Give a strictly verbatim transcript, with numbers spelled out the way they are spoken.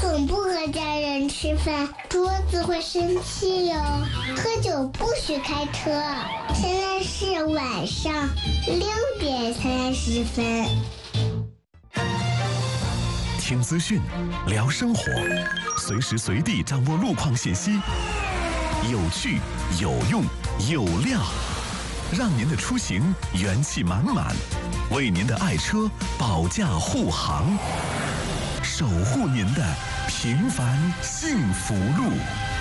总不和家人吃饭，桌子会生气哟。喝酒不许开车。现在是晚上六点三十分。 听资讯，聊生活，随时随地掌握路况信息，有趣、有用、有料，让您的出行元气满满，为您的爱车保驾护航，守护您的平凡幸福路。